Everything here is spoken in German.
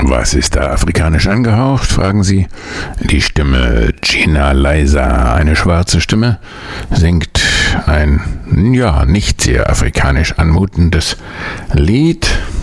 Was ist da afrikanisch angehaucht, fragen Sie. Die Stimme Gina Liza, eine schwarze Stimme, singt ein, nicht sehr afrikanisch anmutendes Lied.